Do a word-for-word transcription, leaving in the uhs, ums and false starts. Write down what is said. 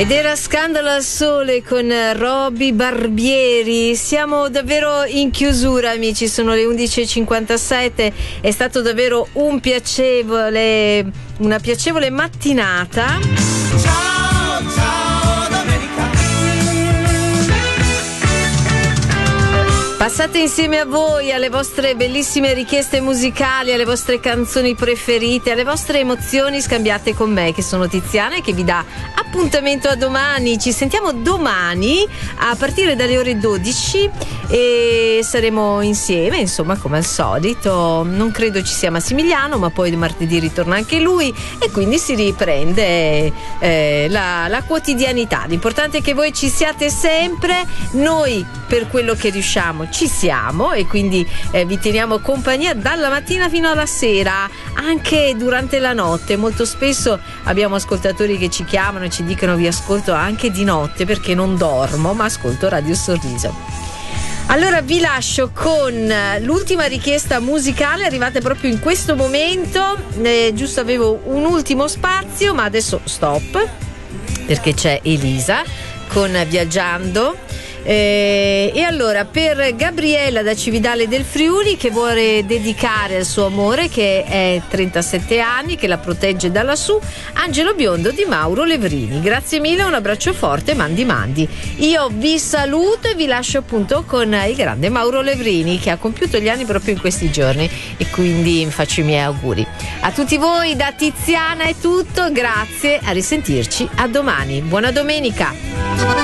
Ed era Scandalo al Sole con Roby Barbieri. Siamo davvero in chiusura, amici, sono le undici e cinquantasette. È stato davvero un piacevole una piacevole mattinata. Ciao, ciao domenica. Passate insieme a voi, alle vostre bellissime richieste musicali, alle vostre canzoni preferite, alle vostre emozioni scambiate con me, che sono Tiziana e che vi dà appuntamento a domani. Ci sentiamo domani a partire dalle ore dodici e saremo insieme, insomma, come al solito. Non credo ci sia Massimiliano, ma poi martedì ritorna anche lui e quindi si riprende eh, la, la quotidianità. L'importante è che voi ci siate sempre. Noi, per quello che riusciamo, ci siamo e quindi eh, vi teniamo compagnia dalla mattina fino alla sera, anche durante la notte. Molto spesso abbiamo ascoltatori che ci chiamano e ci dicono: vi ascolto anche di notte perché non dormo, ma ascolto Radio Sorriso. Allora vi lascio con l'ultima richiesta musicale, arrivate proprio in questo momento. Eh, giusto, avevo un ultimo spazio, ma adesso stop perché c'è Elisa con Viaggiando. Eh, e allora, per Gabriella da Cividale del Friuli, che vuole dedicare al suo amore, che è trentasette anni, che la protegge da lassù, Angelo Biondo di Mauro Levrini. Grazie mille, un abbraccio forte, mandi mandi. Io vi saluto e vi lascio appunto con il grande Mauro Levrini, che ha compiuto gli anni proprio in questi giorni, e quindi faccio i miei auguri a tutti voi. Da Tiziana è tutto, grazie, a risentirci a domani, buona domenica.